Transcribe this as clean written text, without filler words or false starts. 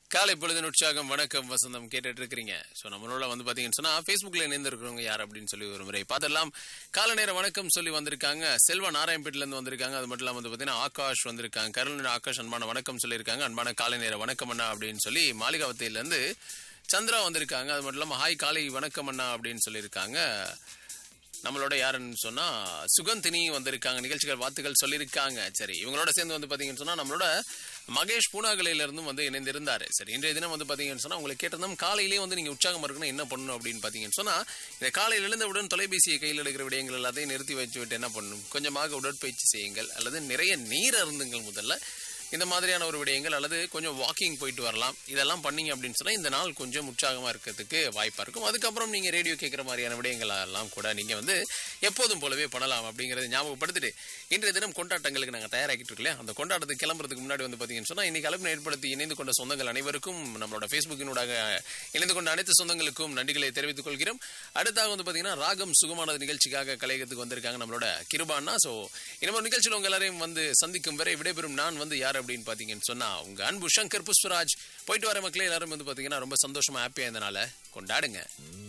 காலை பொழுதின் உற்சாகம் வணக்கம் வசந்தம் கேட்டுட்டு இருக்கிறீங்க. ஸோ நம்மளோட வந்து பாத்தீங்கன்னு சொன்னா ஃபேஸ்புக்ல இணைந்திருக்கிறவங்க யார் அப்படின்னு சொல்லி ஒரு முறை பார்த்தெல்லாம் காலை நேர வணக்கம் சொல்லி வந்திருக்காங்க. செல்வா நாராயணபேட்டில இருந்து வந்திருக்காங்க. அது மட்டும் இல்லாம வந்து பாத்தீங்கன்னா ஆகாஷ் வந்திருக்காங்க. கருணா ஆகாஷ் அன்பான வணக்கம் சொல்லியிருக்காங்க. அன்பான காலை நேர வணக்கம் அண்ணா அப்படின்னு சொல்லி மாளிகாவத்தையில இருந்து சந்திரா வந்திருக்காங்க. அது மட்டும் இல்லாம ஹாய் காலை வணக்கம் அண்ணா அப்படின்னு சொல்லியிருக்காங்க. நம்மளோட யாருன்னு சொன்னா சுகந்தினி வந்திருக்காங்க. நிகழ்ச்சிகள் வார்த்தைகள் சொல்லியிருக்காங்க. சரி, இவங்களோட சேர்ந்து வந்து பாத்தீங்கன்னு சொன்னா நம்மளோட மகேஷ் பூனாகலையில இருந்தும் வந்து இணைந்திருந்தாரு. சரி, இன்றைய தினம் வந்து பாத்தீங்கன்னு சொன்னா உங்களுக்கு கேட்டதும் காலையிலேயே வந்து நீங்க உற்சாகமா இருக்கணும் என்ன பண்ணணும் அப்படின்னு பாத்தீங்கன்னு சொன்னா இந்த காலையில் எழுந்தவுடன் தொலைபேசியை கையில் எடுக்கிற விடயங்கள் எல்லாத்தையும் நிறுத்தி வச்சு விட்டு என்ன பண்ணணும், கொஞ்சமாக உடற்பயிற்சி செய்யுங்கள் அல்லது நிறைய நீர் அருந்துங்கள். முதல்ல இந்த மாதிரியான ஒரு விடயங்கள் அல்லது கொஞ்சம் வாக்கிங் போயிட்டு வரலாம். இதெல்லாம் பண்ணீங்க அப்படின்னு சொன்னா இந்த நாள் கொஞ்சம் உற்சாகமா இருக்கிறதுக்கு வாய்ப்பா இருக்கும். அதுக்கப்புறம் நீங்க ரேடியோ கேட்கிற மாதிரியான விடயங்கள் எல்லாம் கூட நீங்க வந்து எப்போதும் போலவே பண்ணலாம் அப்படிங்கறத ஞாபகப்படுத்திட்டு இன்றைய தினம் கொண்டாட்டங்களுக்கு நாங்கள் தயாராகிட்டு இருக்கோம். அந்த கொண்டாட்டத்துக்கு கிளம்புறதுக்கு முன்னாடி வந்து பாத்தீங்கன்னு சொன்னா இன்னைக்கு அழைப்பு ஏற்படுத்தி இணைந்து கொண்ட சொந்தங்கள் அனைவருக்கும் நம்மளோட ஃபேஸ்புக்கினூடாக இணைந்து கொண்ட அனைத்து சொந்தங்களுக்கும் நன்றிகளை தெரிவித்துக் கொள்கிறோம். அடுத்தாக வந்து பாத்தீங்கன்னா ராகம் சுகமானது நிகழ்ச்சிக்காக கலையத்துக்கு வந்திருக்காங்க நம்மளோட கிருபானா. சோ இன்னொரு நிகழ்ச்சியில் உங்க எல்லாரையும் வந்து சந்திக்கும் வரை விடைபெறும் நான் வந்து யார் அப்படின்னு பாத்தீங்கன்னு சொன்னா உங்க அன்பு சங்கர் புஷ்பராஜ். போயிட்டு வர மக்களே எல்லாரும் வந்து பாத்தீங்கன்னா ரொம்ப சந்தோஷமா ஹாப்பியா இருந்தனால கொண்டாடுங்க.